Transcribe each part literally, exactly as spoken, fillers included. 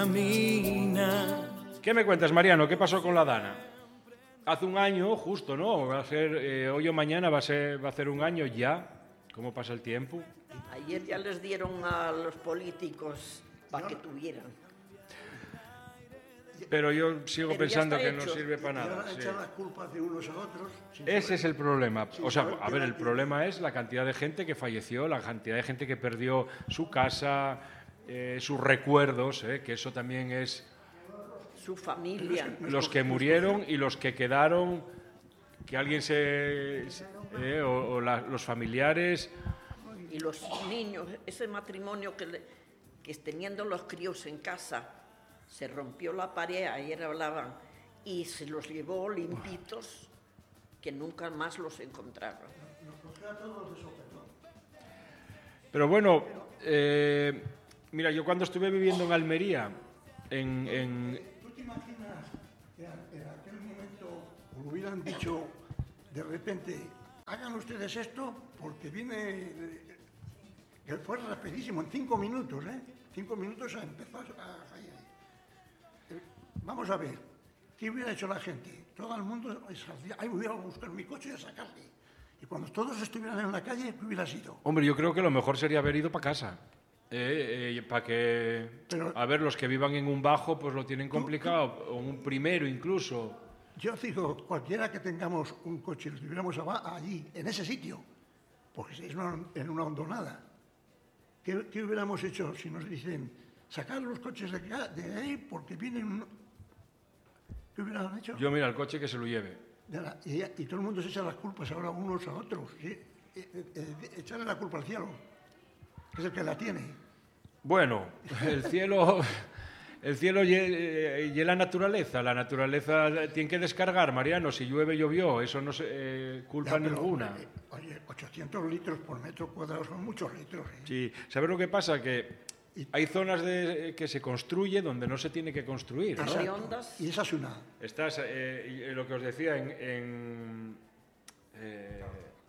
¿Qué me cuentas, Mariano? ¿Qué pasó con la Dana? Hace un año, justo, ¿no? Va a ser, eh, hoy o mañana va a ser, va a ser un año ya. ¿Cómo pasa el tiempo? Ayer ya les dieron a los políticos para que tuvieran. Pero yo sigo Pero pensando que hecho. no sirve para Y nada. ahora Sí. echan las culpas de unos a otros. Ese es el problema. O sea, saber a qué ver, el edad problema es la cantidad de gente que falleció, la cantidad de gente que perdió su casa, eh, sus recuerdos, eh, que eso también es Su familia. los que murieron y los que quedaron, que alguien se... eh, o o la- los familiares... Y los niños, ese matrimonio que, le, que teniendo los críos en casa, se rompió la pared, ayer hablaban, y se los llevó limpitos, que nunca más los encontraron. Pero bueno, eh, mira, yo cuando estuve viviendo en Almería, en, en- ¿Tú te imaginas que en aquel momento hubieran dicho de repente, hagan ustedes esto porque viene, eh, que fue rapidísimo, en cinco minutos, ¿eh? Cinco minutos empezó a... a- eh, vamos a ver, ¿qué hubiera hecho la gente? Todo el mundo, ahí voy a buscar mi coche y a sacarle. Y cuando todos estuvieran en la calle, ¿qué hubiera sido? hombre, yo creo que lo mejor sería haber ido para casa. Eh, eh, para que, Pero- a ver, los que vivan en un bajo, pues lo tienen complicado, o en un primero incluso. Yo digo, cualquiera que tengamos un coche y lo tuviéramos aba- allí, en ese sitio, porque si es una- en una hondonada, ¿qué, qué hubiéramos hecho si nos dicen sacar los coches de, acá- de ahí porque vienen... un-". ¿Qué hubieran hecho? Yo, mira, el coche que se lo lleve. De la- y, y todo el mundo se echa las culpas ahora unos a otros. ¿Sí? Eh, eh, eh, echarle la culpa al cielo, que es el que la tiene. Bueno, el cielo... El cielo y, eh, y la naturaleza. La naturaleza tiene que descargar, Mariano. Si llueve, llovió. Eso no es eh, culpa Ya, pero, ninguna. eh, Oye, ochocientos litros por metro cuadrado son muchos litros. ¿eh? Sí, ¿sabes lo que pasa? Que hay zonas de, que se construye donde no se tiene que construir, ¿no? Exacto. Riondas. Y esa es una... Estás, eh, y, eh, lo que os decía, en, en, eh,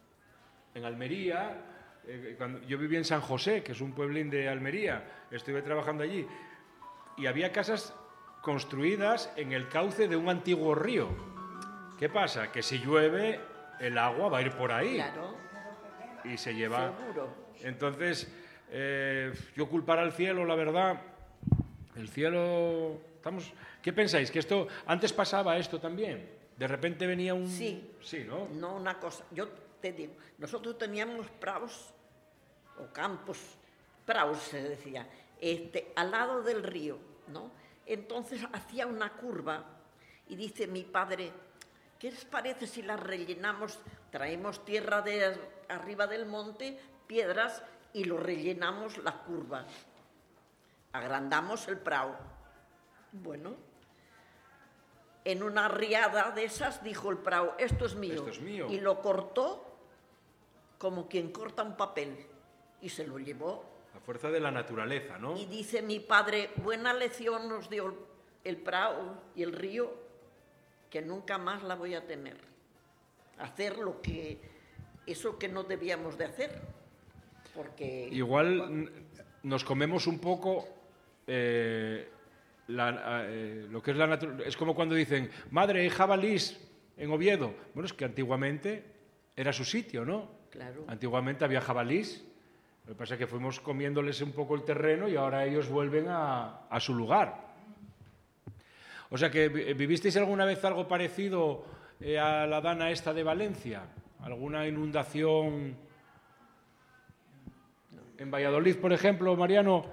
en Almería, eh, cuando yo viví en San José, que es un pueblín de Almería, estuve trabajando allí, y había casas construidas en el cauce de un antiguo río. ¿Qué pasa? Que si llueve, el agua va a ir por ahí Claro, y se lleva... seguro. Entonces, eh, yo culpar al cielo, la verdad, el cielo... Estamos... ¿Qué pensáis? ¿Que esto antes pasaba esto también? De repente venía un... Sí. Sí, ¿no? No una cosa, yo te digo, nosotros teníamos praos o campos, praos se decía, este, al lado del río, ¿no? Entonces hacía una curva y dice mi padre, ¿qué les parece si la rellenamos? Traemos tierra de arriba del monte, piedras y lo rellenamos la curva. Agrandamos el prao. Bueno, en una riada de esas dijo el prao, esto es mío. Esto es mío. Y lo cortó como quien corta un papel y se lo llevó. La fuerza de la naturaleza, ¿no? Y dice mi padre, buena lección nos dio el prao y el río, que nunca más la voy a tener. Hacer lo que, eso que no debíamos de hacer. Porque... Igual n- nos comemos un poco eh, la- eh, lo que es la naturaleza. Es como cuando dicen, madre, hay jabalís en Oviedo. Bueno, es que antiguamente era su sitio, ¿no? Claro. Antiguamente había jabalís. Lo que pasa es que fuimos comiéndoles un poco el terreno y ahora ellos vuelven a, a su lugar. O sea que vi- vivisteis alguna vez algo parecido eh, a la Dana esta de Valencia. ¿Alguna inundación en Valladolid, por ejemplo, Mariano?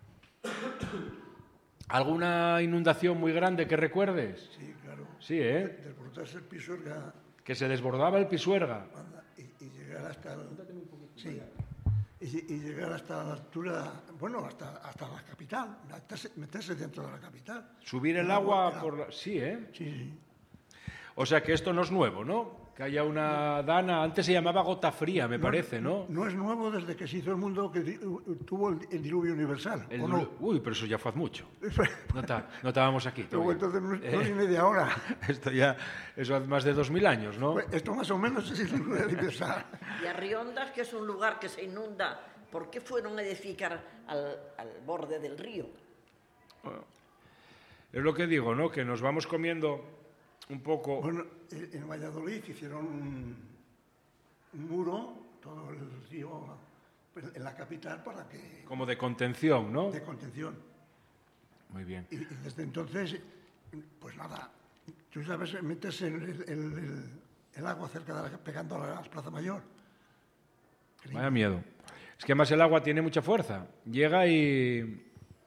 ¿Alguna inundación muy grande que recuerdes? Sí, claro. Sí, ¿eh? Desbordarse el Pisuerga Que se desbordaba el Pisuerga. anda, y, y llegar hasta el, sí, y, y llegar hasta la altura, bueno, hasta, hasta la capital, meterse, meterse dentro de la capital. Subir el agua por la... Sí, ¿eh? Sí, sí. O sea que esto no es nuevo, ¿no? Que haya una Dana... Antes se llamaba gota fría, me parece, ¿no? No es nuevo desde que se hizo el mundo que di- tuvo el, el diluvio universal, El ¿o dilu- no? Uy, pero eso ya fue hace mucho. No, ta- no estábamos aquí Luego todavía. entonces no, Eh. no viene de ahora. Esto ya... Eso hace más de dos mil años, ¿no? Pues esto más o menos es el diluvio universal. Y a Riondas, que es un lugar que se inunda, ¿por qué fueron a edificar al, al borde del río? Es lo que digo, ¿no? Que nos vamos comiendo un poco... Bueno, en Valladolid hicieron un, un muro, todo el río, en la capital para que... Como de contención, ¿no? De contención. Muy bien. Y, y desde entonces, pues nada, tú sabes, metes el, el, el, el agua cerca de la, pegando a la Plaza Mayor. Vaya miedo. Es que además el agua tiene mucha fuerza. Llega y...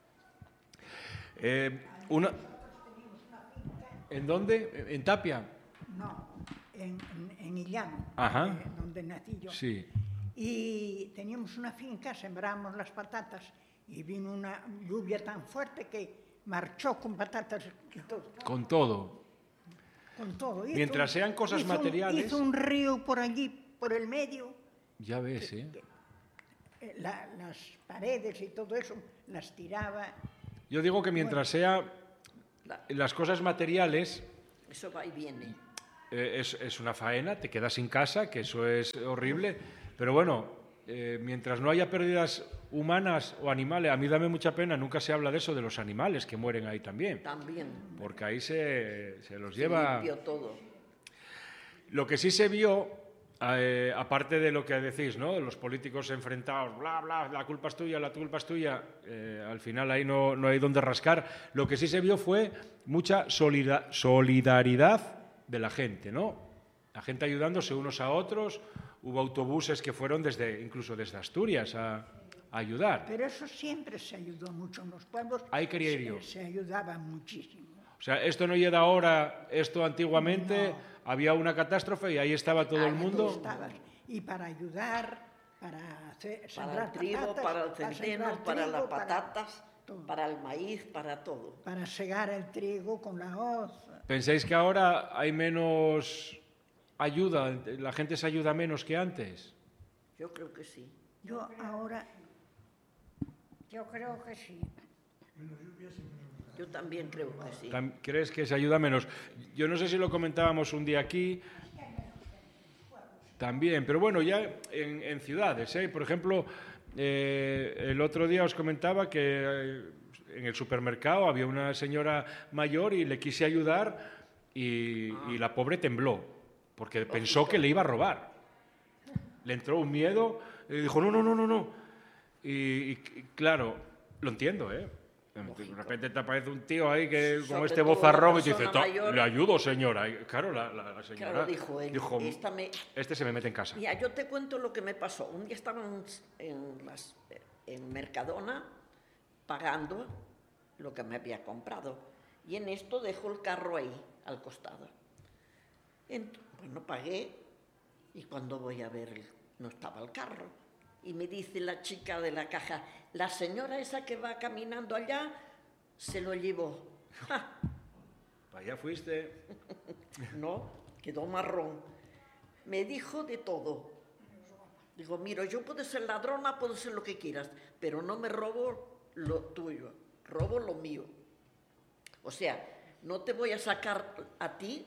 Eh, una... ¿En dónde? ¿En Tapia? No, en, en, en Illán, Ajá. eh, donde nací yo. Sí. Y teníamos una finca, sembramos las patatas y vino una lluvia tan fuerte que marchó con patatas y todo. Con todo. Con todo. Hizo, Mientras sean cosas hizo materiales... Un, hizo un río por allí, por el medio. Ya ves, ¿eh? Que, la, las paredes y todo eso las tiraba. Yo digo que mientras sea las cosas materiales... Eso va y viene. Eh, es, es una faena, te quedas sin casa, que eso es horrible. Pero bueno, eh, mientras no haya pérdidas humanas o animales, a mí dame mucha pena, nunca se habla de eso, de los animales que mueren ahí también. También. Porque ahí se, se los Se lleva... limpió todo. Lo que sí se vio, eh, aparte de lo que decís, ¿no? Los políticos enfrentados, bla, bla, la culpa es tuya, la culpa es tuya, eh, al final ahí no, no hay donde rascar. Lo que sí se vio fue mucha solida- solidaridad de la gente, ¿no? La gente ayudándose unos a otros. Hubo autobuses que fueron desde, incluso desde Asturias a, a ayudar. Pero eso siempre se ayudó mucho en los pueblos. Ahí quería ir yo. Se, se ayudaba muchísimo. O sea, esto no llega ahora, esto antiguamente No. había una catástrofe y ahí estaba todo el Ahí mundo. estabas. Y para ayudar, para hacer, Para sembrar el trigo, patatas, para el sembrar centeno, para trigo, las para patatas, todo. para el maíz, para todo. Para segar el trigo con la hoz. ¿Pensáis que ahora hay menos ayuda, la gente se ayuda menos que antes? Yo creo que sí. Yo ahora, yo creo que sí. Yo también creo que sí. Tam- ¿Crees que se ayuda menos? Yo no sé si lo comentábamos un día aquí, también, pero bueno, ya en, en ciudades, ¿eh? Por ejemplo, eh, el otro día os comentaba que eh, en el supermercado había una señora mayor y le quise ayudar y, y la pobre tembló, porque pensó que le iba a robar. Le entró un miedo y dijo, no, no, no, no, no. Y, y, y claro, lo entiendo, ¿eh? De repente te aparece un tío ahí que con Sobre este todo bozarrón la y te dice, persona "Ta- mayor". le ayudo, señora. Y claro, la, la- la señora Claro, dijo él, "Esta me-". este se me mete en casa. Mira, yo te cuento lo que me pasó. Un día estaba en, en las- en Mercadona pagando lo que me había comprado. Y en esto dejo el carro ahí, al costado. Ent- bueno, pagué y cuando voy a ver, no estaba el carro. Y me dice la chica de la caja, la señora esa que va caminando allá se lo llevó. ¡Ja! Para allá fuiste. No, quedó marrón. Me dijo de todo. Digo, mira, yo puedo ser ladrona, puedo ser lo que quieras, pero no me robo lo tuyo, robo lo mío. O sea, no te voy a sacar a ti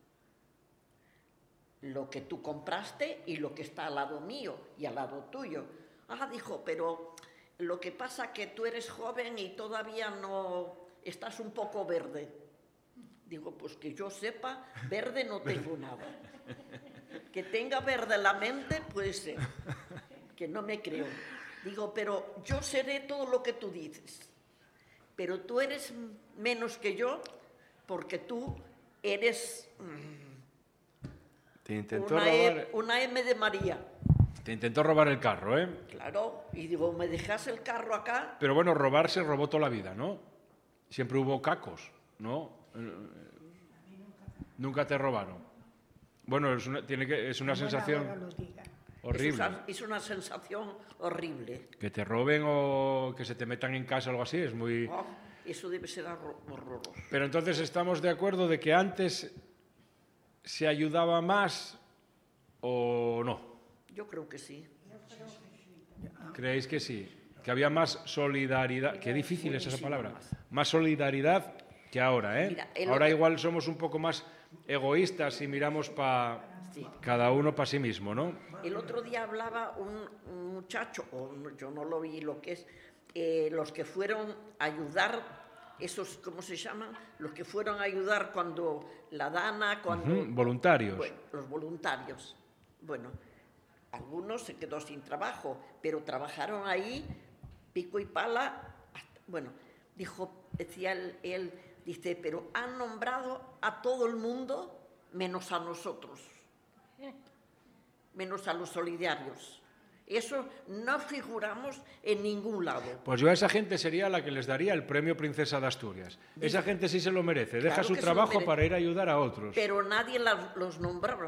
lo que tú compraste y lo que está al lado mío y al lado tuyo. Ah, dijo, pero lo que pasa que tú eres joven y todavía no estás un poco verde. Digo, pues que yo sepa, verde no tengo nada. Que tenga verde la mente, puede ser. Que no me creo. Digo, pero yo seré todo lo que tú dices. Pero tú eres menos que yo porque tú eres mm, Te intentó una, robar, e, una M de María. te intentó robar el carro, ¿eh? Claro, y digo, ¿me dejas el carro acá? Pero bueno, robar se robó toda la vida, ¿no? Siempre hubo cacos, ¿no? Eh, Nunca te robaron. Bueno, es una, tiene que, es una Bueno, sensación ahora lo diga. horrible. Es una, es una sensación horrible. Que te roben o que se te metan en casa o algo así, es muy... Oh, eso debe ser horror- horroroso. Pero entonces estamos de acuerdo de que antes se ayudaba más o no. Yo creo que sí. ¿Creéis que sí? Que había más solidaridad. Qué difícil es esa palabra. Más solidaridad que ahora, ¿eh? Mira, el Ahora otro- igual somos un poco más egoístas y miramos para Sí. cada uno para sí mismo, ¿no? El otro día hablaba un, un muchacho, o no- yo no lo vi lo que es, eh, los que fueron a ayudar esos, ¿cómo se llaman? Los que fueron a ayudar cuando la Dana, cuando... Uh-huh, voluntarios. Bueno, los voluntarios. Bueno, algunos se quedó sin trabajo, pero trabajaron ahí, pico y pala, hasta, bueno, dijo, decía él, él, dice, pero han nombrado a todo el mundo menos a nosotros, menos a los solidarios. Eso no figuramos en ningún lado. Pues yo a esa gente sería la que les daría el premio Princesa de Asturias. Esa gente sí se lo merece, deja Claro su que se trabajo lo merece. para ir a ayudar a otros. Pero nadie la- los nombró.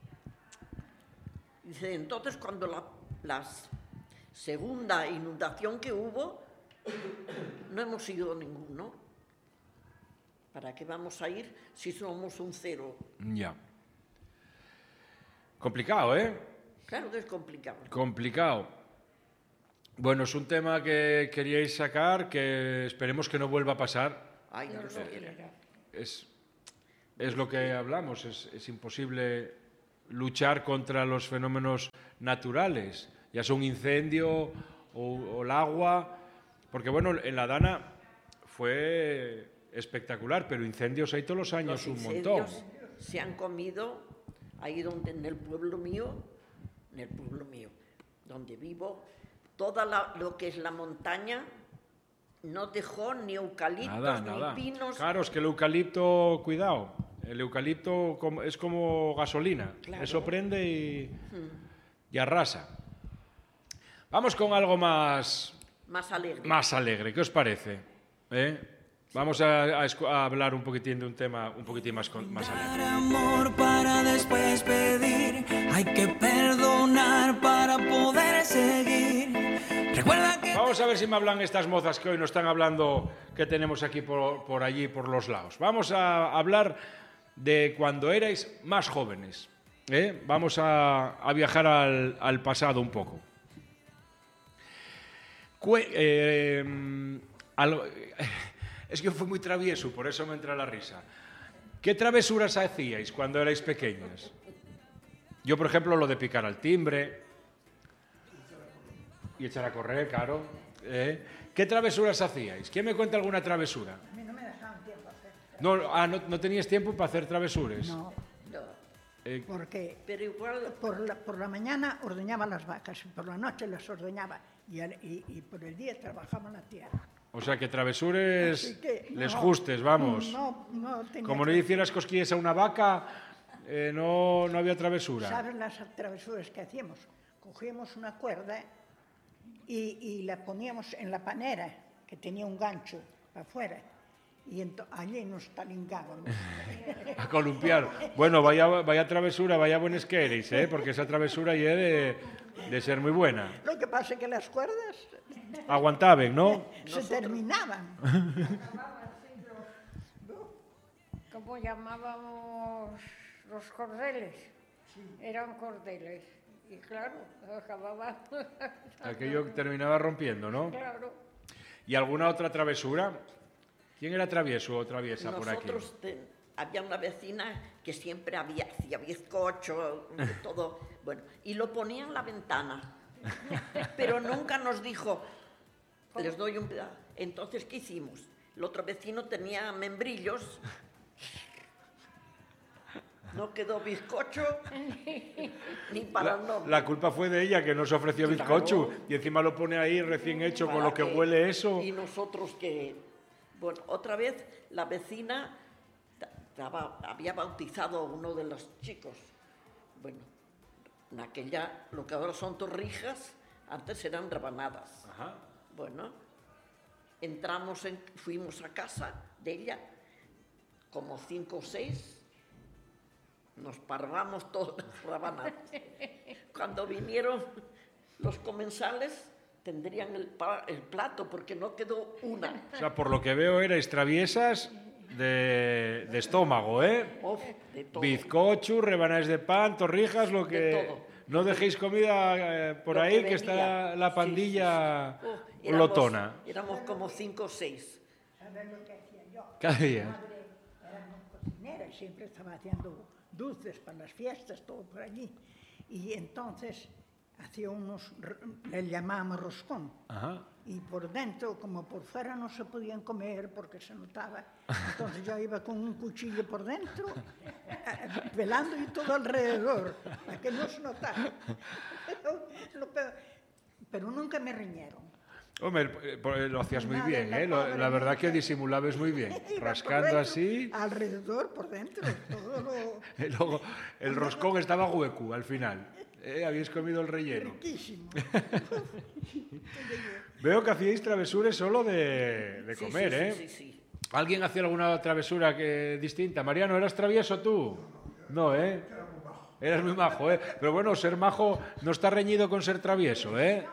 Dice, entonces cuando la las segunda inundación que hubo, no hemos ido ninguno. ¿Para qué vamos a ir si somos un cero? Ya. Complicado, ¿eh? Claro que es complicado. Complicado. Bueno, es un tema que queríais sacar, que esperemos que no vuelva a pasar. Ay, Dios quiera. Es, es lo que hablamos, es, es imposible luchar contra los fenómenos naturales, ya sea un incendio o, o el agua, porque bueno, en la Dana fue espectacular, pero incendios hay todos los años Los un montón. incendios se han comido ahí donde en el pueblo mío, en el pueblo mío, donde vivo, toda la- lo que es la montaña no dejó ni eucaliptos Nada, ni nada. pinos. Claro, es que el eucalipto, cuidado, el eucalipto como- es como gasolina, Claro. eso prende y, y arrasa. Vamos con algo más, Más alegre. más alegre, ¿qué os parece? ¿Eh? Vamos a, a escu- a hablar un poquitín de un tema un poquitín más, con- más alegre. Dar amor para después pedir, hay que perdonar para poder seguir. Recuerda que Vamos a ver si me hablan estas mozas que hoy nos están hablando, que tenemos aquí por, por allí, por los lados. Vamos a hablar de cuando erais más jóvenes. ¿eh? Vamos a, a viajar al, al pasado un poco. Cue- eh, algo- es que fui muy travieso, por eso me entra la risa. ¿Qué travesuras hacíais cuando erais pequeñas? Yo, por ejemplo, lo de picar al timbre y echar a correr, claro. ¿eh? ¿Qué travesuras hacíais? ¿Quién me cuenta alguna travesura? A mí no me dejaban tiempo a hacer. No, ah, no, no tenías tiempo para hacer travesuras. No, No, Eh, porque pero igual, por la, por la mañana ordeñaba las vacas y por la noche las ordeñaba y, al- y- y por el día trabajaba en la tierra. o sea, que travesures Así que, les no, justes, vamos. No, no tenía Como no que- hicieras cosquillas a una vaca, eh, no, no había travesura. ¿Sabes las travesuras que hacíamos? Cogíamos una cuerda y, y la poníamos en la panera, que tenía un gancho para afuera, y ento- allí nos talingábamos. A columpiar. Bueno, vaya, vaya travesura, vaya buenas que eres, ¿eh? Porque esa travesura ya de, de ser muy buena. Lo que pasa es que las cuerdas Aguantaban, ¿no? se terminaban. ¿Cómo llamábamos los cordeles? Eran cordeles. Y claro, acababan. Aquello terminaba rompiendo, ¿no? Claro. ¿Y alguna otra travesura? ¿Quién era travieso o traviesa por aquí? nosotros te- había una vecina que siempre había, hacía bizcocho, de todo, bueno, y lo ponía en la ventana, pero nunca nos dijo, les doy un pedazo. Entonces, ¿qué hicimos? El otro vecino tenía membrillos, no quedó bizcocho ni para el La, nombre. la culpa fue de ella, que nos ofreció Claro. bizcocho y encima lo pone ahí recién hecho con Para lo que huele eso. Y nosotros que... Bueno, otra vez la vecina ta- estaba- había bautizado a uno de los chicos. Bueno, en aquella, lo que ahora son torrijas, antes eran rebanadas. Ajá. Bueno, entramos, en, fuimos a casa de ella, como cinco o seis, nos parvamos todas las rebanadas. Cuando vinieron los comensales, tendrían el, pa- el plato, porque no quedó una. O sea, por lo que veo erais traviesas de, de estómago, ¿eh? Of, de todo. Bizcocho, rebanadas de pan, torrijas, lo que... De todo. No dejéis comida eh, por Lo ahí, que, venía. está la Sí, pandilla sí, sí. Oh, éramos- lotona. Éramos como cinco o seis. ¿Sabes lo que hacía yo? Cada día. Mi madre era muy cocinera y siempre estaba haciendo dulces para las fiestas, todo por allí. Y entonces hacía unos, le llamábamos roscón. Ajá. Y por dentro, como por fuera no se podían comer porque se notaba, entonces yo iba con un cuchillo por dentro, eh, pelando y todo alrededor, para que no se notara. Pero, lo peor- pero nunca me riñeron. Hombre, eh, eh, lo hacías muy Nada, bien, la ¿eh? Lo- pobre La verdad que mujer. disimulabas muy bien. Iba por Rascando dentro, así, Alrededor, por dentro, todo lo y luego el roscón estaba hueco al final. ¿Eh? Habíais comido el relleno. riquísimo. Veo que hacíais travesuras solo de, de Sí, comer, sí, ¿eh? Sí, sí, sí. ¿Alguien hacía alguna travesura que, distinta? Mariano, ¿eras travieso tú? No, ¿eh? Eras muy majo, ¿eh? Pero bueno, ser majo no está reñido con ser travieso, ¿eh?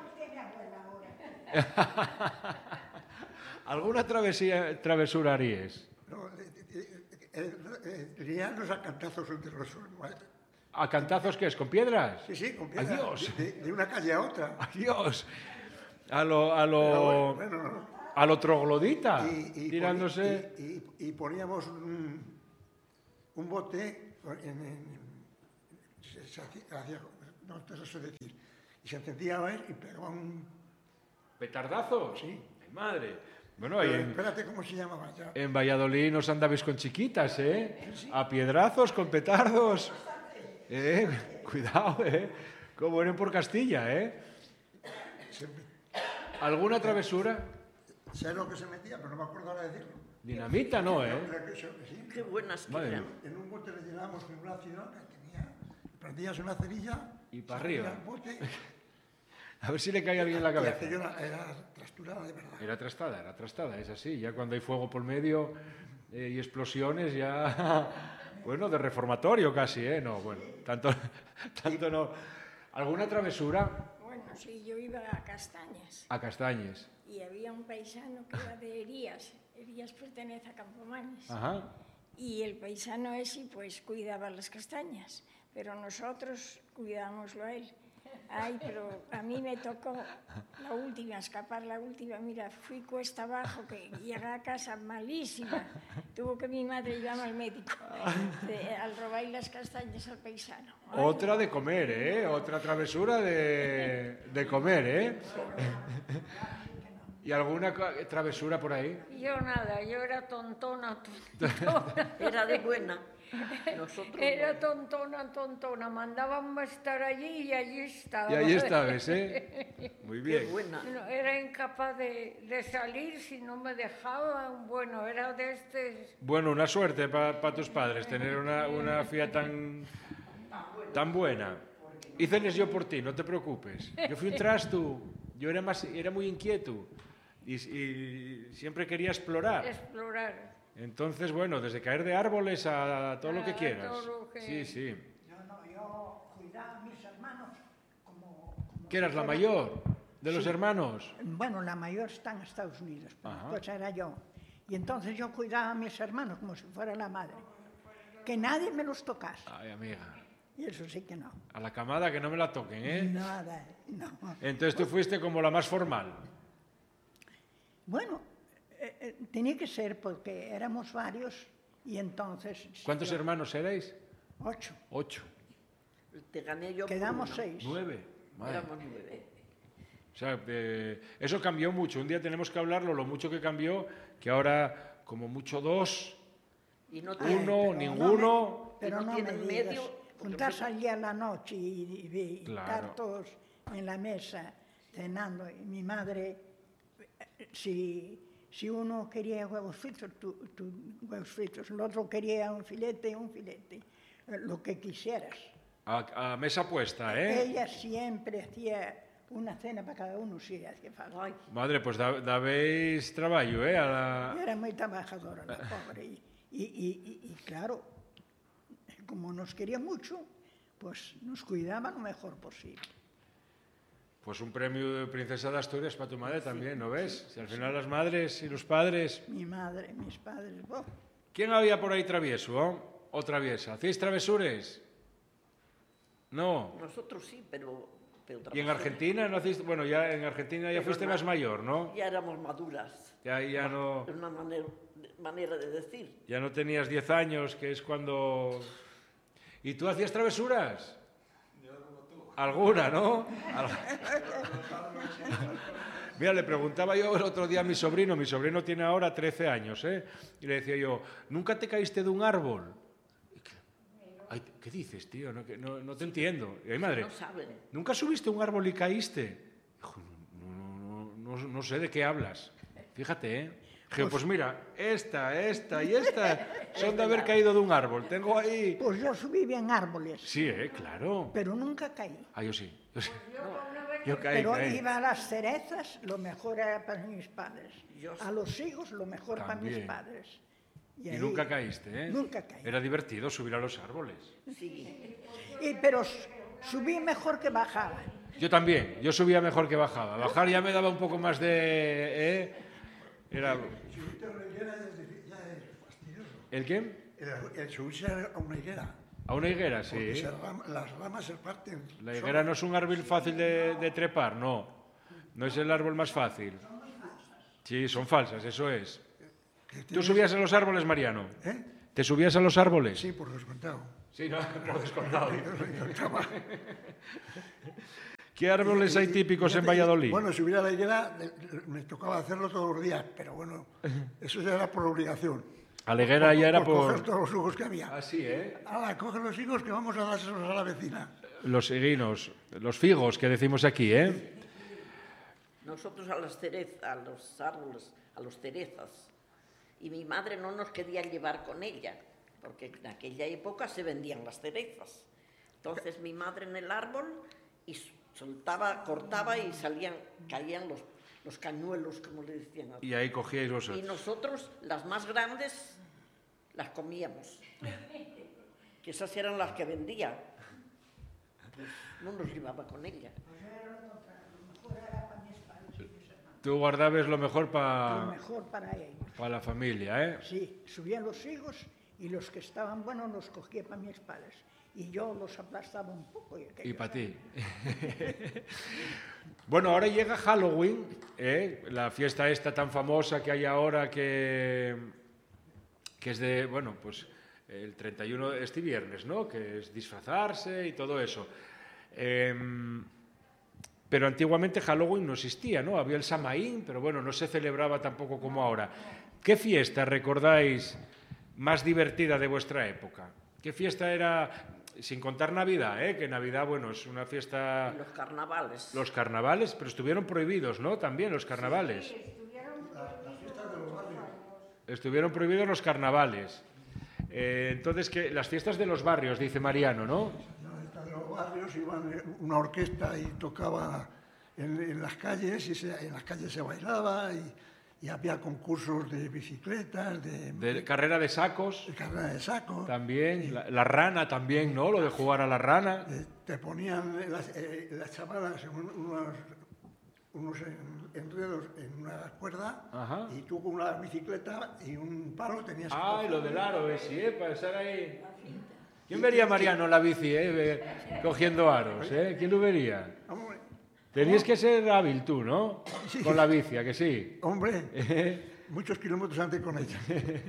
¿Alguna travesía, travesura haríais? No, eh, eh, eh, eh, eh, liarnos a cantazos entre los... ¿A cantazos qué es? ¿Con piedras? Sí, sí, con piedra, Adiós. de, de una calle a otra. Adiós. A lo, a Pero lo, bueno, bueno, no. a lo troglodita, Y, y tirándose... poni- y- y- y poníamos un, un bote en, en- se, se hacía, hacía- no te lo sé decir, y se encendía a ver y pegaba un... ¿Petardazos? Sí. Ay, madre. Bueno, ahí Pero en, espérate, ¿cómo se llamaba ya? en Valladolid nos andabais con chiquitas, ¿eh? A piedrazos, con petardos. Eh, cuidado, ¿eh? Como eran por Castilla, ¿eh? Se- ¿Alguna travesura? sé lo que se metía, pero no me acuerdo ahora de decirlo. Dinamita no, ¿eh? Creo que eso- sí. Qué buenas que Madre eran. mía. En un bote le llenábamos con un ácido que tenía, prendías una cerilla Y para salía arriba. el bote, A ver si le cae a alguien en la y cabeza. aquello era, era trasturada de verdad. Era trastada, era trastada, es así. Ya cuando hay fuego por medio eh, y explosiones, ya... Bueno, de reformatorio casi, ¿eh? No, bueno, tanto, tanto no. ¿Alguna travesura? Bueno, sí, yo iba a Castañas A Castañes. y había un paisano que era de Herías. Herías pertenece a Campomanes. Ajá. Y el paisano ese pues cuidaba las castañas, pero nosotros cuidábamoslo a él. Ay, pero a mí me tocó la última, escapar la última. Mira, fui cuesta abajo, que llegué a casa malísima. Tuvo que mi madre llevarme al médico de- al robar las castañas al paisano. Ay, Otra de comer, ¿eh? Otra travesura de, de comer, ¿eh? ¿Y alguna co- travesura por ahí? yo nada, yo era tontona, tontona. Era de buena. Nosotros Era tontona, tontona. Mandaban a estar allí y allí estaba. Y ahí estabas, ¿eh? Muy qué bien. buena. No, era incapaz de, de salir si no me dejaban. Bueno, era de este... Bueno, una suerte para tus padres tener una, una fía tan, tan buena. Hiceles yo por ti, no te preocupes. Yo fui un trasto, yo era, más, era muy inquieto y, y siempre quería explorar. explorar. Entonces, bueno, desde caer de árboles a todo lo que A quieras. todo lo que- Sí, sí. Yo no, yo cuidaba a mis hermanos como... como ¿Qué eras la mayor de los hermanos? Bueno, la mayor está en Estados Unidos, pero Ajá. después era yo. Y entonces yo cuidaba a mis hermanos como si fuera la madre. Que nadie me los tocase. Ay, amiga, Y eso sí que no. a la camada que no me la toquen, ¿eh? Nada, no. Entonces tú fuiste como la más formal. Bueno, eh, eh, tenía que ser porque éramos varios y entonces... ¿Cuántos yo- hermanos erais? Ocho. Ocho. Te gané yo. por Quedamos una. seis. Nueve. Madre. Éramos nueve. O sea, eh, eso cambió mucho. Un día tenemos que hablarlo, lo mucho que cambió, que ahora como mucho dos, Y no Uno, tiene- Pero ninguno. No me, pero no no me tienen digas. medio, porque Juntarse no- allí a la noche y, y- y Claro. estar todos en la mesa cenando. Y mi madre, eh, si, si uno quería huevos fritos, tú, tú huevos fritos. El otro quería un filete, un filete. eh, Lo que quisieras. a, a mesa puesta, ¿eh? Ella siempre hacía una cena para cada uno, si hacía falta. Ay, Madre, pues da, dabéis trabajo, ¿eh? A la... Era muy trabajadora la pobre. Y, y, y- y- y claro, como nos quería mucho, pues nos cuidaba lo mejor posible. Pues un premio de Princesa de Asturias para tu madre también, ¿no ves? Si al final las madres y los padres... Mi madre, mis padres, oh, ¿Quién había por ahí travieso, oh? O traviesa? ¿Hacéis travesures? No. nosotros sí, pero... pero ¿Y en trabajamos. Argentina no hacéis...? Bueno, ya en Argentina ya Pero fuiste no. más mayor, ¿no? Ya éramos maduras. Ya, ya no... Es una manera, manera de decir. Ya no tenías diez años, que es cuando... ¿Y tú hacías travesuras? Alguna, ¿no? Mira, le preguntaba yo el otro día a mi sobrino, mi sobrino tiene ahora trece años, ¿eh? Y le decía yo, ¿nunca te caíste de un árbol? Ay, ¿qué dices, tío? No, no, no te entiendo. Y ay, madre, No saben. ¿nunca subiste a un árbol y caíste? Dijo, no, no, no, no, no sé de qué hablas. Fíjate, ¿eh? Dije, pues mira, esta, esta y esta son de haber caído de un árbol. Tengo ahí... Pues yo subí bien árboles, Sí, ¿eh? Claro. pero nunca caí. Ah, yo sí. Yo, sí. Yo caí, Pero caí. iba a las cerezas, lo mejor era para mis padres. Yo A los higos, lo mejor para mis También. padres. Y ahí- nunca caíste, ¿eh? Nunca caí. Era divertido subir a los árboles. Sí. Y, pero s- subí mejor que bajaba. Yo también. Yo subía mejor que bajaba. Bajar ya me daba un poco más de... ¿eh? Era... Subirte a una higuera ya es, ya es fastidioso. ¿El qué? El, el subirse a una higuera. A una higuera, Porque sí. se ram- las ramas se parten. La higuera no es un árbol fácil de, de trepar, no. No es el árbol más fácil. Sí, son falsas, eso es. Que ¿Tú tienes- subías a los árboles, Mariano? ¿Eh? ¿Te subías a los árboles? Sí, por descontado. Sí, no, por descontado. Yo lo intentaba. ¿Qué árboles hay típicos en Fíjate, Valladolid? Bueno, subir a la higuera eh, me tocaba hacerlo todos los días, pero bueno, eso ya era por obligación. A la higuera ya era por coger por... todos los higos que había. Así, ¿eh? Ahora, coge los higos que vamos a dárselos a la vecina. Los higuinos, los figos que decimos aquí, ¿eh? Nosotros a las cerezas, a los árboles, a los cerezas. Y mi madre no nos quería llevar con ella, porque en aquella época se vendían las cerezas. Entonces mi madre en el árbol y soltaba, cortaba y salían, caían los, los cañuelos, como le decían. Y ahí cogíais Y vosotros. nosotros, las más grandes, las comíamos. Que esas eran las que vendía. Pues no nos llevaba con ella. Tú guardabas lo mejor Lo para mejor para ellos. la familia, ¿eh? Sí, subían los higos y los que estaban buenos los cogía para mis padres. Y yo los aplastaba un poco. Y, Y aquellos- para ti. Bueno, ahora llega Halloween, ¿eh? La fiesta esta tan famosa que hay ahora que, que es de, bueno, pues el treinta y uno, este viernes, ¿no? Que es disfrazarse y todo eso. Em, pero antiguamente Halloween no existía, ¿no? Había el Samaín, pero bueno, no se celebraba tampoco como ahora. ¿Qué fiesta recordáis más divertida de vuestra época? ¿Qué fiesta era, sin contar Navidad, ¿eh? Que Navidad, bueno, es una fiesta... Los carnavales. Los carnavales, pero estuvieron prohibidos, ¿no? También los carnavales. Estuvieron prohibidos los carnavales. Eh, entonces, ¿qué? Las fiestas de los barrios, dice Mariano, ¿no? En los barrios iban eh, una orquesta y tocaba en, en las calles, y se- en las calles se bailaba y, y había concursos de bicicletas, de, De carrera de sacos, de carrera de saco. también. La, la rana también, ¿no? Lo de jugar a la rana. Eh, te ponían las, eh, las chavalas en un- unos, unos en- enredos en una cuerda Ajá. y tú con una bicicleta y un palo tenías que Ay, coger. lo del aro, eh, sí, ¿eh? Para estar ahí. ¿Quién vería a Mariano en la bici, eh? Ve- Cogiendo aros, ¿eh? ¿Quién lo vería? Hombre, Tenías que ser hábil tú, ¿no? Con la bici, ¿a que sí? hombre, muchos kilómetros antes con ella.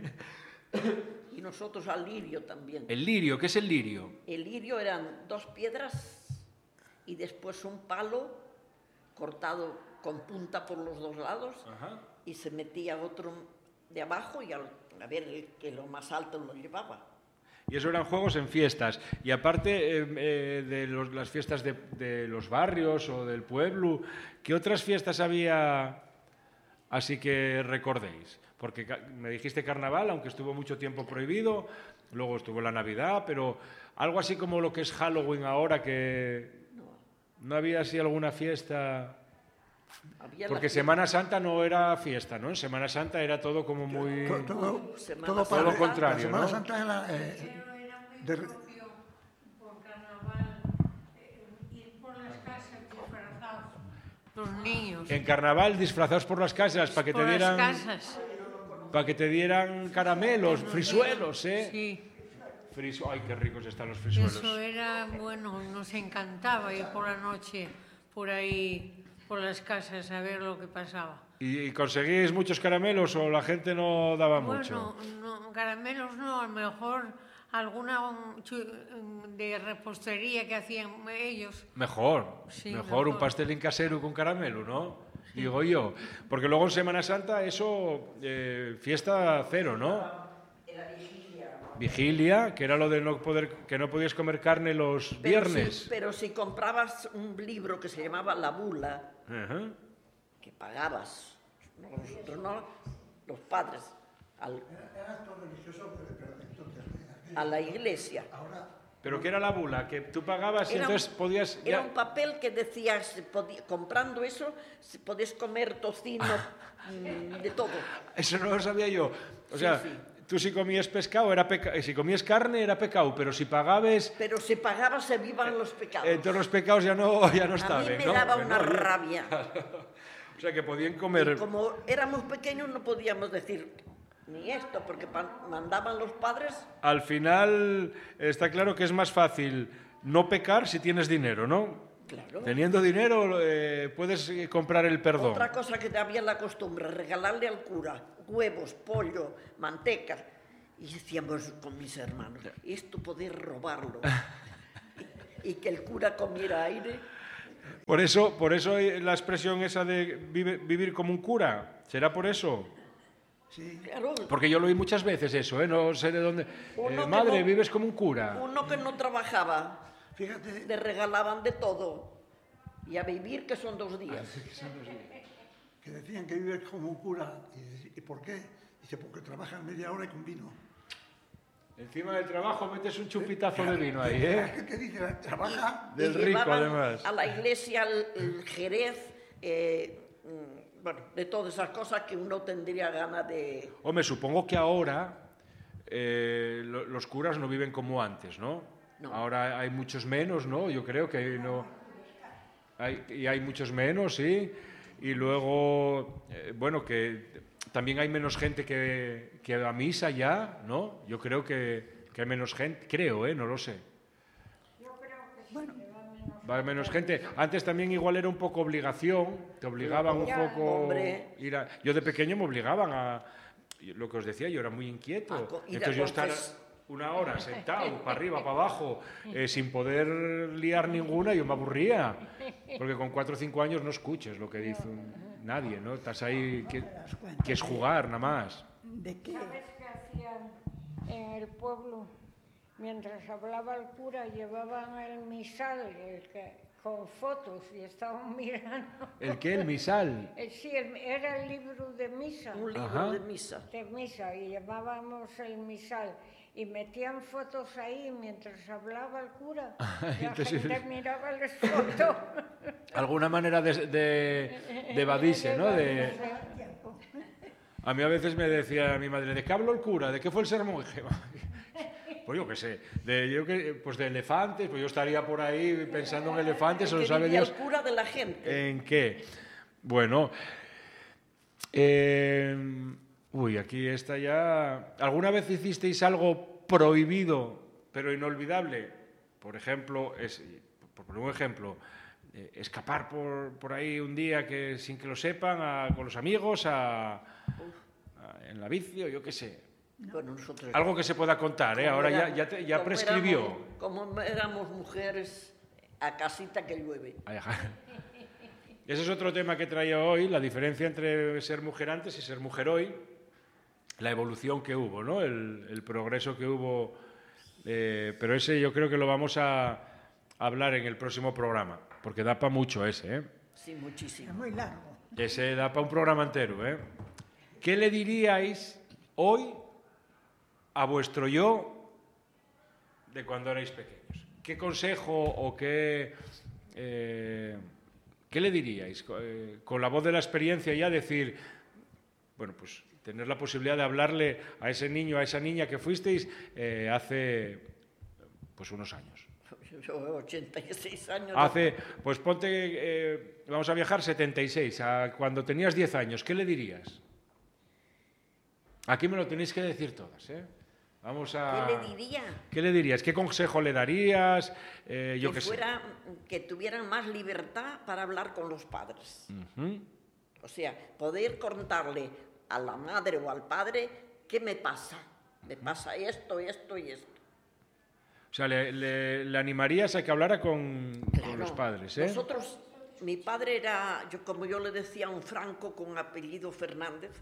Y nosotros al lirio también. El lirio, ¿qué es el lirio? El lirio eran dos piedras y después un palo cortado con punta por los dos lados Ajá. y se metía otro de abajo y al, a ver el que lo más alto lo llevaba. Y eso eran juegos en fiestas. Y aparte eh, eh, de los- las fiestas de, de los barrios o del pueblo, ¿qué otras fiestas había así que recordéis? Porque ca- me dijiste carnaval, aunque estuvo mucho tiempo prohibido, luego estuvo la Navidad, pero algo así como lo que es Halloween ahora, que no había así alguna fiesta... Había la Porque fiesta- Semana Santa no era fiesta, ¿no? En Semana Santa era todo como muy... To- Todo, Semana todo, Santa. para- Todo lo contrario, La Semana ¿no? Santa era eh, Pero era muy de- propio por carnaval eh, ir por las casas disfrazados. Los niños. En carnaval disfrazados por las casas para que te por dieran... las casas. Para que te dieran caramelos, frisuelos, ¿eh? Sí. Frisu- Ay, qué ricos están los frisuelos. Eso era, bueno, nos encantaba ir por la noche por ahí, por las casas, a ver lo que pasaba. ¿Y, y conseguís muchos caramelos o la gente no daba mucho? Bueno, no, caramelos no, a lo mejor alguna um, chu- um, de repostería que hacían ellos. Mejor, Sí, mejor, mejor. un pastelín casero con caramelo, ¿no? Digo yo. Porque luego en Semana Santa eso, eh, fiesta cero, ¿no? Vigilia, que era lo de no poder, que no podías comer carne los Pero viernes. si, pero si comprabas un libro que se llamaba La Bula, Ajá. que pagabas, no, nosotros no, los padres, al- Era acto religioso, pero entonces... a la iglesia. Pero ¿qué era la bula? Que tú pagabas y Era un- entonces podías... Era ya- un papel que decía, se podía- comprando eso, se podías comer tocino, mm, de todo. Eso no lo sabía yo. O sea, sí. tú si comías pescado era peca... si comías carne era pecado, pero si pagabas, Pero si pagaba se vivan los pecados. eh, todos los pecados ya no, ya no a estaban, mí me ¿no? daba Bueno, una oye, rabia. O sea, que podían comer... Como éramos pequeños no podíamos decir ni esto, porque pa- mandaban los padres. Al final está claro que es más fácil no pecar si tienes dinero, ¿no? Claro. Teniendo dinero eh, puedes eh, comprar el perdón. Otra cosa que había la costumbre, regalarle al cura huevos, pollo, manteca. Y decíamos con mis hermanos, esto poder robarlo. y, y que el cura comiera aire. Por eso, por eso hay la expresión esa de vive- vivir como un cura. ¿Será por eso? Sí, Claro, Porque yo lo oí muchas veces eso, ¿eh? No sé de dónde. Uno Eh, que madre, no- vives como un cura. uno que no trabajaba, fíjate, le regalaban de todo. Y a vivir que son dos días. que decían que vives como un cura. ¿Y, y por qué? Dice, porque trabajan media hora y con vino. Encima del trabajo metes un chupitazo de vino ahí, ¿eh? ¿Qué dice? Trabaja. Del Y rico, llevaban además. a la iglesia el, el jerez, eh, mm, bueno, de todas esas cosas que uno tendría ganas de... Hombre, supongo que ahora eh, lo- los curas no viven como antes, ¿no? No. Ahora hay muchos menos, ¿no? Yo creo que no... Hay, y hay muchos menos, sí. Y luego, eh, bueno, que también hay menos gente que, que a misa ya, ¿no? Yo creo que, que hay menos gente, creo, ¿eh? No lo sé. Va menos gente. Antes también igual era un poco obligación, te obligaban un Ya, poco... hombre. Ir a- yo de pequeño me obligaban a... Lo que os decía, yo era muy inquieto. A co- ir a Entonces yo estar confes- una hora sentado, para arriba, para abajo, eh, sin poder liar ninguna, yo me aburría. Porque con cuatro o cinco años no escuches lo que dice un- nadie, ¿no? Estás ahí, que, que es jugar, nada más. ¿De qué? ¿Sabes qué hacían en el pueblo? Mientras hablaba el cura, llevaban el misal el que- con fotos y estaban mirando. ¿El qué? ¿El misal? Eh, Sí, el- era el libro de misa. Un libro Ajá. de misa. De misa, y llamábamos el misal. Y metían fotos ahí mientras hablaba el cura. La entonces- gente miraba las fotos. Alguna manera de, de, de evadirse, ¿no? De, a mí a veces me decía mi madre, ¿de qué habló el cura? ¿De qué fue el sermón? Y dije, pues yo qué sé, de, yo que, pues de elefantes, pues yo estaría por ahí pensando en elefantes, o Que no sabe vivía Dios el cura de la gente. en qué. Bueno, eh, uy, aquí está ya... ¿Alguna vez hicisteis algo prohibido, pero inolvidable? Por ejemplo, es, por poner un ejemplo, eh, escapar por, por ahí un día que sin que lo sepan a- con los amigos a, a- en la bici o yo qué sé. Bueno, nosotros... Algo que se pueda contar, ¿eh? como Ahora ya, éramos- ya, te- ya como prescribió. éramos- como éramos mujeres, a casita que llueve. Ay, ajá. Ese es otro tema que traía hoy, la diferencia entre ser mujer antes y ser mujer hoy, la evolución que hubo, ¿no? El, el progreso que hubo, eh, pero ese yo creo que lo vamos a hablar en el próximo programa, porque da para mucho ese, ¿eh? Sí, muchísimo. Es muy largo. Ese da para un programa entero, ¿eh? ¿Qué le diríais hoy a vuestro yo de cuando erais pequeños? ¿Qué consejo o qué, eh, qué le diríais? Eh, con la voz de la experiencia ya decir, bueno, pues tener la posibilidad de hablarle a ese niño, a esa niña que fuisteis eh, hace pues unos años. Yo, ochenta y seis años. Hace, pues ponte, eh, vamos a viajar setenta y seis, a cuando tenías diez años, ¿qué le dirías? Aquí me lo tenéis que decir todas, ¿eh? Vamos a... ¿Qué le diría? ¿Qué le dirías? ¿Qué consejo le darías? Eh, yo que qué sé. fuera, que tuvieran más libertad para hablar con los padres. Ujú. O sea, poder contarle a la madre o al padre qué me pasa. Me pasa esto, esto y esto. O sea, le, le, le animarías a que hablara con, Claro. con los padres, ¿eh? Nosotros, mi padre era, yo, como yo le decía, un franco con apellido Fernández.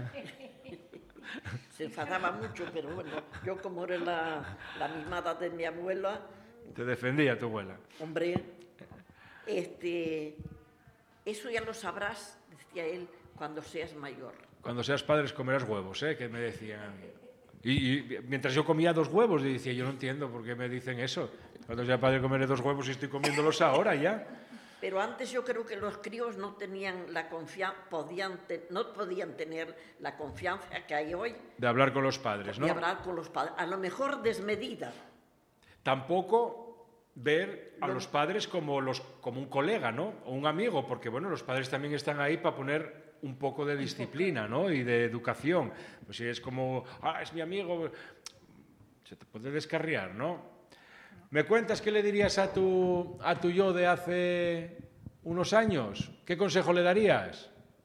Se enfadaba mucho, pero bueno, yo como era la, la mimada de mi abuela, Te defendía tu abuela. hombre, este, eso ya lo sabrás, decía él, cuando seas mayor. Cuando seas padres comerás huevos, ¿eh? Que me decían. Y, y mientras yo comía dos huevos, y decía, yo no entiendo por qué me dicen eso. Cuando sea padre comeré dos huevos y estoy comiéndolos ahora ya. Pero antes yo creo que los críos no tenían la confianza, podían te- no podían tener la confianza que hay hoy De hablar con los padres, ¿no? de hablar con los padres. A lo mejor desmedida. Tampoco ver a los padres como, los, como un colega, ¿no? O un amigo, porque bueno, los padres también están ahí para poner un poco de disciplina, ¿no? Y de educación. Pues si es como, ah, es mi amigo, se te puede descarriar, ¿no? ¿Me cuentas qué le dirías a tu, a tu yo de hace unos años? ¿Qué consejo le darías?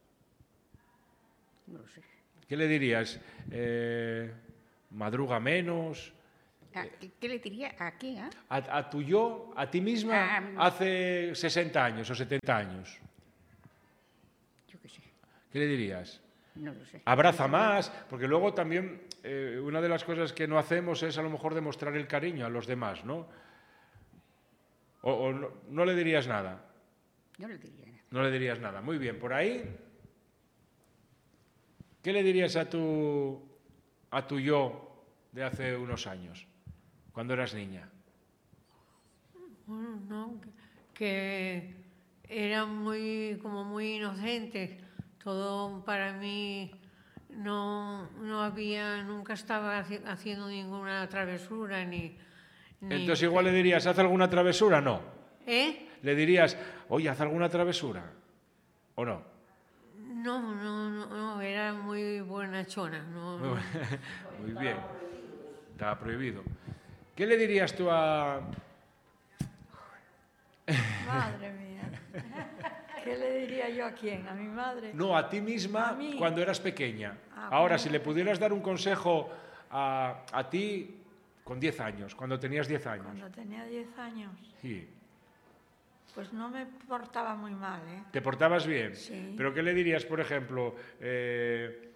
No lo sé. ¿Qué le dirías? Eh, ¿Madruga menos? ¿A- ¿Qué, qué le diría? ¿A quién? ah? A, a tu yo, a ti misma, Ah, hace sesenta años o setenta años. Yo qué sé, ¿Qué le dirías? no lo sé. Abraza más, porque luego también eh, una de las cosas que no hacemos es a lo mejor demostrar el cariño a los demás, ¿no? O, o no, no le dirías nada. Yo le diría nada. No le dirías nada. Muy bien, por ahí. ¿Qué le dirías a tu, a tu yo de hace unos años, cuando eras niña? Bueno, no, que era muy, como muy inocente. Todo para mí no, no había, nunca estaba haci- haciendo ninguna travesura ni... ni- Entonces igual le dirías, ¿haz alguna travesura? No. ¿Eh? Le dirías, oye, haz alguna travesura. ¿O no? No, no, no, no, era muy buenachona. No, no. Muy bien. Estaba prohibido. ¿Qué le dirías tú a... Madre mía. ¿Qué le diría yo a quién? ¿A mi madre? No, a ti misma ¿A mí? cuando eras pequeña. Ah, Ahora, bueno. si le pudieras dar un consejo a, a ti con diez años, cuando tenías diez años. Cuando tenía diez años, Sí. pues no me portaba muy mal, ¿eh? ¿Te portabas bien? Sí. ¿Pero qué le dirías, por ejemplo? eh,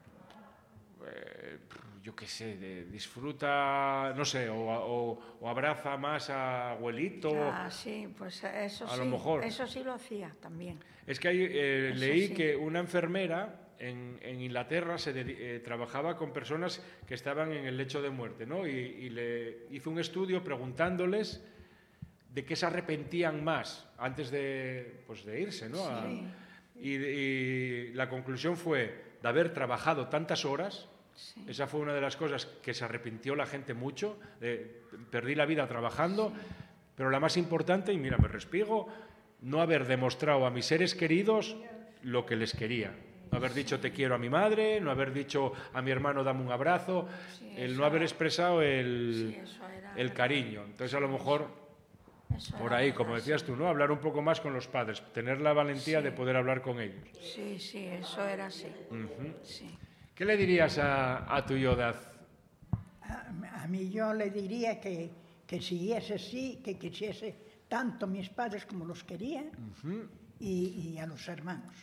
eh, yo qué sé, de- disfruta, no sé, o, o- o abraza más a abuelito. Ah, sí, pues eso A sí. lo mejor. Eso sí lo hacía también. Es que hay, eh, Eso leí sí. que una enfermera en, en Inglaterra se dedi- eh, trabajaba con personas que estaban en el lecho de muerte, ¿no? Y, y le hizo un estudio preguntándoles de qué se arrepentían más antes de, pues, de irse, ¿no? A- Sí. y, y la conclusión fue de haber trabajado tantas horas. Sí. Esa fue una de las cosas que se arrepintió la gente mucho. De, perdí la vida trabajando, pero la más importante, y mira, me respiego, no haber demostrado a mis seres queridos lo que les quería. No haber dicho te quiero a mi madre, no haber dicho a mi hermano dame un abrazo, Sí, el eso- no haber expresado el, Sí, eso era el verdad. cariño. Entonces a lo mejor Eso por era ahí, verdad, como decías sí. tú, ¿no? Hablar un poco más con los padres, tener la valentía Sí. de poder hablar con ellos. Sí, sí, eso era así. Ujú. Sí. ¿Qué le dirías a, a tu yo de haz- A, a mí yo le diría que, que siguiese así, que quisiese tanto a mis padres como los quería y, y a los hermanos.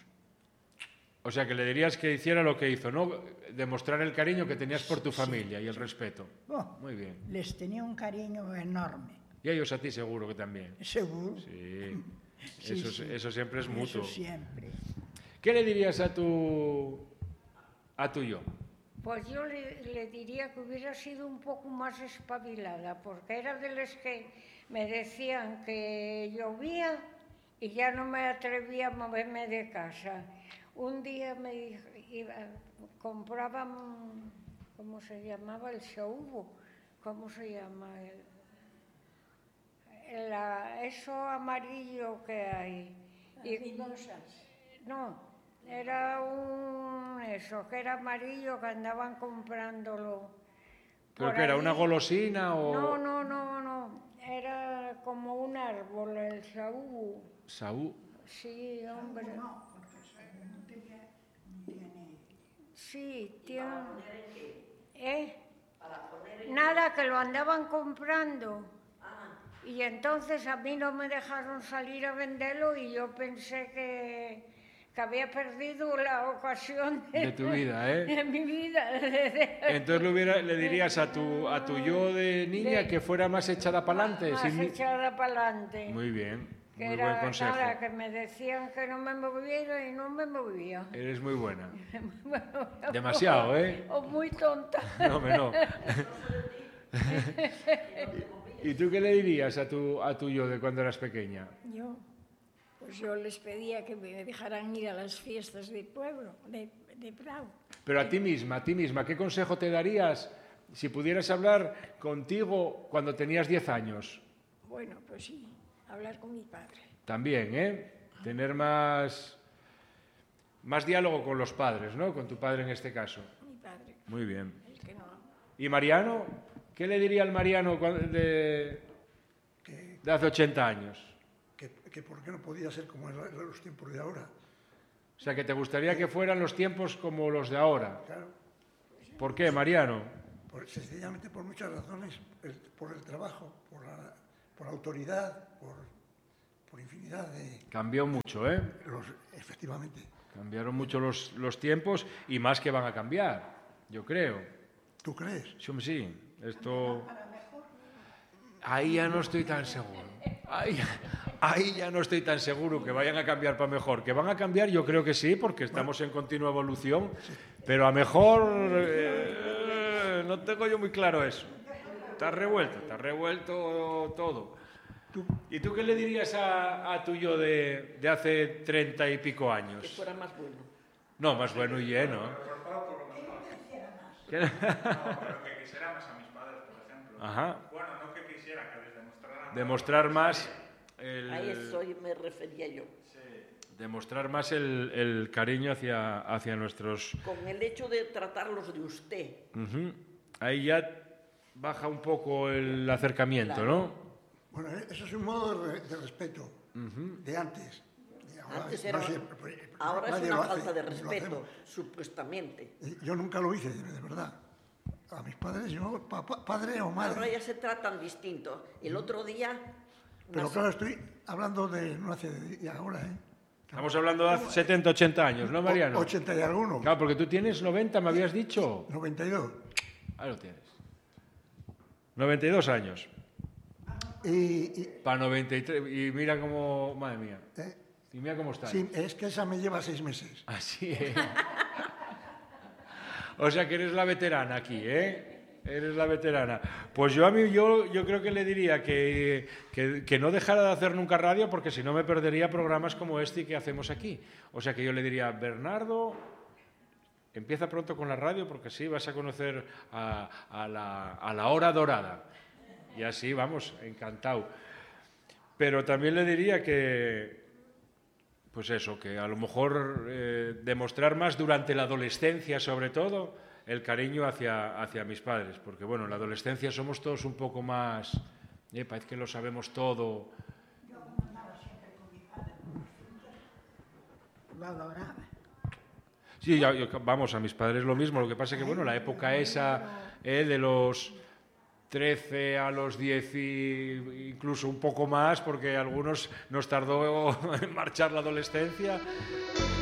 O sea, que le dirías que hiciera lo que hizo, ¿no? Demostrar el cariño que tenías por tu familia y el respeto. Oh, Muy bien. les tenía un cariño enorme, Y a ellos a ti seguro que también. seguro. Sí. Sí, eso, sí. eso siempre es mutuo. Eso siempre. ¿Qué le dirías a tu, a tu yo? Pues yo le, le diría que hubiera sido un poco más espabilada, porque era de las que me decían que llovía y ya no me atrevía a moverme de casa. Un día me dijo, iba, compraban, ¿cómo se llamaba? El saúbo, ¿cómo se llama? El, la- eso amarillo que hay. Y- no, era un eso, que era amarillo, que andaban comprándolo. ¿Pero por qué era, allí. una golosina o...? No, no, no, no, era como un árbol, el saúl. Saúl. Sí, hombre. Sí, tiene... ¿Eh? nada, que lo andaban comprando. Y entonces a mí no me dejaron salir a venderlo y yo pensé que, que había perdido la ocasión de, de tu vida, ¿eh? De mi vida. Entonces le, hubiera, le dirías a tu, a tu yo de niña de, que fuera más echada para adelante. Más sin... echada para adelante. Muy bien, que muy era, buen consejo. Nada, que me decían que no me moviera y no me movía. Eres muy buena. Bueno, demasiado, ¿eh? O muy tonta. No, me no. ¿Y tú qué le dirías a tu, a tu yo de cuando eras pequeña? Yo, pues yo les pedía que me dejaran ir a las fiestas de pueblo, de, de Prado. Pero a ti misma, a ti misma, ¿qué consejo te darías si pudieras hablar contigo cuando tenías diez años? Bueno, pues sí, hablar con mi padre. También, ¿eh? Tener más, más diálogo con los padres, ¿no? Con tu padre en este caso. Mi padre. Muy bien. El que no. ¿Y Mariano? ¿Qué le diría al Mariano de, de hace ochenta años? Que, que por qué no podía ser como en los tiempos de ahora. O sea, que te gustaría que fueran los tiempos como los de ahora. Claro. ¿Por qué, Mariano? Por, sencillamente por muchas razones, el, por el trabajo, por la, por la autoridad, por, por infinidad de... Cambió mucho, ¿eh? Los, efectivamente. Cambiaron mucho los, los tiempos y más que van a cambiar, yo creo. ¿Tú crees? Sí, sí. Esto... Ahí ya no estoy tan seguro. Ahí, ahí ya no estoy tan seguro que vayan a cambiar para mejor. Que van a cambiar, yo creo que sí, porque estamos en continua evolución. Pero a mejor eh, no tengo yo muy claro eso. Está revuelto, está revuelto todo. ¿Y tú qué le dirías a, a tu yo de, de hace treinta y pico años? Que fuera más bueno. No, más bueno y lleno. ¿Qué? No, pero que quisiera más a mis padres, por ejemplo. Ajá. Bueno, no que quisiera, que les demostrara... Demostrar más... El, a eso me refería yo. Sí. Demostrar más el, el cariño hacia, hacia nuestros... Con el hecho de tratarlos de usted. Uh-huh. Ahí ya baja un poco el acercamiento, claro. ¿No? Bueno, eso es un modo de, de respeto, uh-huh. de antes. Ahora, antes era, no sé, ahora es una falta de respeto, supuestamente. Yo nunca lo hice, de verdad. A mis padres, yo, papá, padre o madre. Ahora ya se tratan distinto. El otro día... Pero más... claro, estoy hablando de no hace de ahora, ¿eh? Estamos hablando de hace setenta, ochenta años, ¿no, Mariano? ochenta y alguno. Claro, porque tú tienes noventa, me habías dicho. noventa y dos. Ahí lo tienes. noventa y dos años. Y... y... Para noventa y tres. Y mira cómo... Madre mía. ¿Eh? Y mira cómo está. Sí, es que esa me lleva seis meses. Así es. O sea que eres la veterana aquí, ¿eh? Eres la veterana. Pues yo a mí, yo, yo creo que le diría que, que, que no dejara de hacer nunca radio, porque si no me perdería programas como este que hacemos aquí. O sea que yo le diría, Bernardo, empieza pronto con la radio, porque así vas a conocer a, a, la, a la hora dorada. Y así, vamos, encantado. Pero también le diría que... Pues eso, que a lo mejor eh, demostrar más durante la adolescencia, sobre todo, el cariño hacia, hacia mis padres. Porque, bueno, en la adolescencia somos todos un poco más... Eh, parece que lo sabemos todo. Yo andaba siempre con mi padre. Lo adoraba. Sí, ya, yo, vamos, a mis padres lo mismo. Lo que pasa es que, bueno, la época esa eh, de los... trece a los diez y incluso un poco más, porque a algunos nos tardó en marchar la adolescencia.